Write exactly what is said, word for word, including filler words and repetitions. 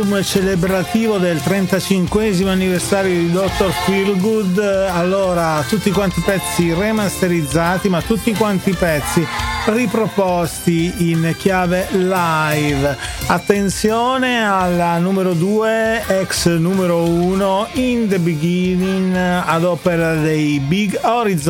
celebrativo del trentacinquesimo anniversario di doctor Feelgood. Allora, tutti quanti i pezzi remasterizzati, ma tutti quanti i pezzi riproposti in chiave live. Attenzione alla numero due, ex numero uno, In the Beginning, ad opera dei Big Horizon.